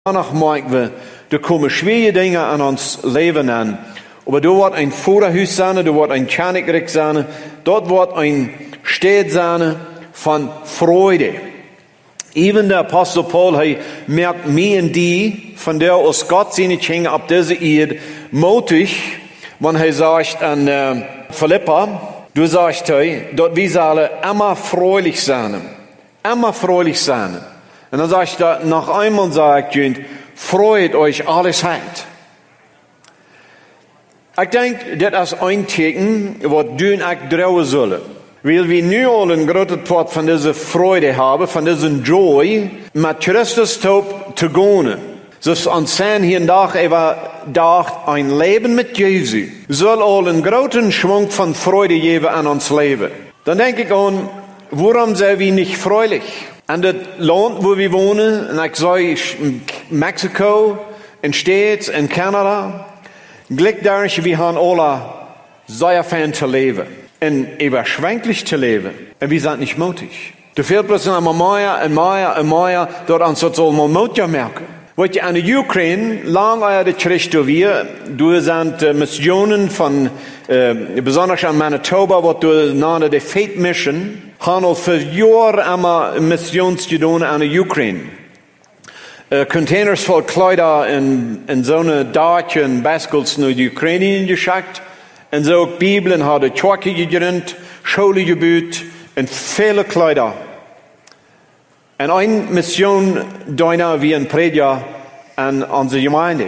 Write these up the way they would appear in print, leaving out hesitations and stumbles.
Danach merken wir, da kommen schwere Dinge an uns Leben an. Aber da wird ein Vorderhaus sein, da wird ein Königreich sein, dort wird ein Stadt sein von Freude. Even der Apostel Paul, merkt mir und die, von der aus Gott seine Kinder ab dieser Erde, mutig, wenn sagt an Philippa, du sagst, dort wir sollen immer fröhlich sein. Immer fröhlich sein. Und dann sagt er, noch einmal sagt er, freut euch alles halt. Ich denke, das ist ein Teken, was du und ich trauen sollen. Weil wir nu al een grote part van deze Freude haben, van deze Joy, mit Christus te gehen. Dus ons zijn hier dag even dacht, ein Leben mit Jesu soll al een groten Schwung von Freude geben an ons Leben. Dann denke ich an, warum sind wir nicht freudig? An das Land, wo wir wohnen, und ich sage, Mexiko, in States, in Kanada, Glück dadurch, wir haben alle sehr fan zu leben. Und überschwänglich zu leben. Und wir sind nicht mutig. Du fehlt plötzlich immer mehr, dort an so mal mutig merken. Wat je aan de Ukraine, lang uit de Christus weer, door zijn missionen van, besonders aan Manitoba, wat door naar de Faith Mission, gaan al voor jaren allemaal missions gedaan aan de Ukraine. Containers vol kleider en zo'n daadje en baskels naar de Oekraïne geschickt. En zo ook Bibelen hadden Tjorke gegründ, Scholen gebouwd en vele kleider. En een mission daarna wie een prediger aan onze gemeente.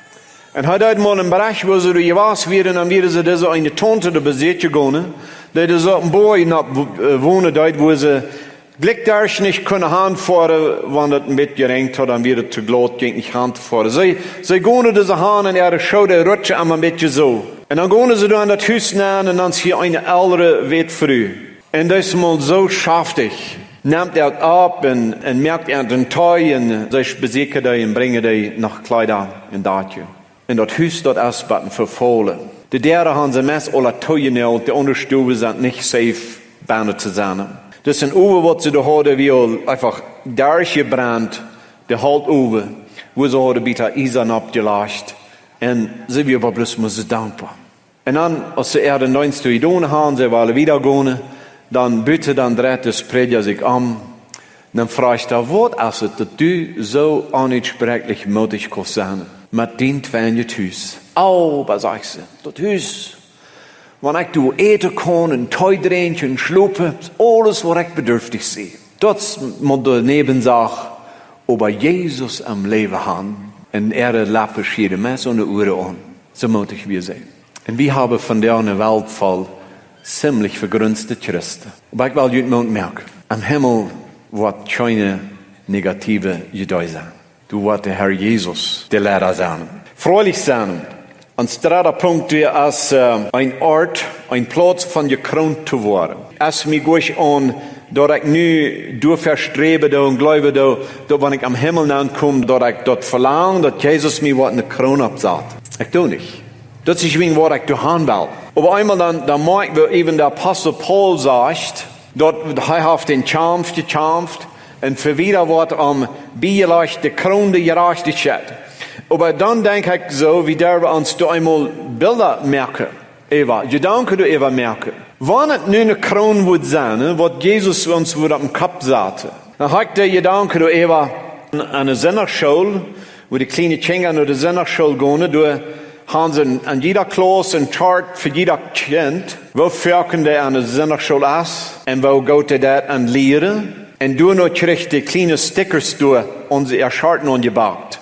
En hij had mal een bericht waar ze er was werden en weer ze deze een tante de bezit gegaan. Dat is een boy naar wonen daar waar ze Glück daar niet kunnen handvoeren, want het een beetje gerenkt had en weer te gloed ging niet handvoeren. Zij gaan deze haan en er schouder rutschen allemaal een beetje zo. En dan gaan ze door aan dat huis naar en dan is hier een oudere wetvrouw. En dat is mal zo schaftig. Neemt ab en merkt den Teu en zich bezeker die en brengen die nach Kleider en daadje. En dat huis dat asbatten vervollen. De derde gaan ze mes alle Teuien neelt, de onderstuwen zijn niet safe bijna te zijn. Dus een oven wat ze de hadden wil einfach durchgebrannt, de halt oven, wo ze hadden bitter Isern abgelast. En ze weer wat bloß moesten dankbaar. En dan, als ze er de neunste idone gaan, ze willen wieder gaan, dan bitte dan dreht de prediger zich om. Dan vraagt hij, wat is het dat du zo onuitspreeklich mutig kan zijn? Met dient van je thuis. Maar zegt ze, dat huis. Wanneer ik doe eten kan, een tuidreentje, een slopen, alles wat ik bedürftig zie. Dat moet de nebenzaak over Jezus am leven gaan. En lappen schieren met zo'n uren aan. Zo mutig wie zijn. En we hebben van der Welt voll ziemlich vergrünste Christen. Aber ich will heute Morgen merken, am Himmel wird keine negative Gedei sein. Du wird der Herr Jesus der Lehrer sein. Freulich sein. Ein dritter Punkt ist ein Ort, ein Platz von gekrönt zu werden. Als mich durch an, dass ich nu durchverstrebe und glaube, dass wenn ich am Himmel ankomme, dass ich dort verlange, dass Jesus mir eine Krone absagt. Ich tue nicht. Das ist wegen, was ich tun will. Aber einmal dann merken wir eben, der Apostel Paul sagt, dort hat den gekämpft, und für wieder wird beigelegt, die Krone der Gerechtigkeit. Aber dann denke ich so, wie der wir uns da einmal Bilder merken, Gedanken da merken. Wenn es nur eine Krone wird sein, was Jesus uns auf dem Kopf sagte, dann habe ich der Gedanke da an eine Senderschule, wo die kleinen Kinder nach der Senderschule gehen, haben sie an jeder Klasse ein Chart für jeder Kind, wo führen die an der Senderschule ist, und wo geht die das an Lehren, und du noch kriegst die kleinen Stickers durch unsere Charten angebracht.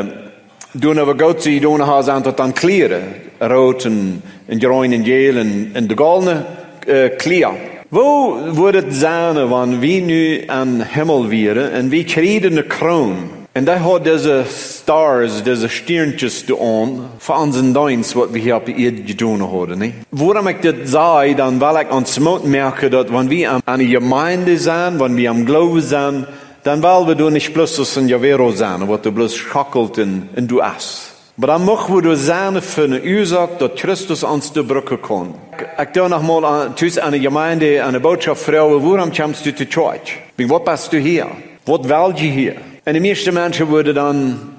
Du noch geht sie, du noch haben sie dann klären, rot und grün und gel und die goldene Klar. Wo würde es sein, wenn wir nu an Himmel wären, und wir kriegen eine Krone? Und da hat diese Stars, diese Sternchen an, für unseren Dienst, was wir hier auf der Erde getan haben. Nicht? Warum ich das sage, dann weil ich uns merke, dass wenn wir an der Gemeinde sind, wenn wir am Glauben sind, dann wollen wir da nicht bloß ein Javero sein, was du bloß schackelt und du isst. Aber dann machen wir das sein für eine Ursache, dass Christus uns die Brücke kann. Ich da noch mal an der Gemeinde eine Botschaft fragen, warum kommst du zur Church? Was bist du hier? Was willst du hier? En de meeste mensen worden dan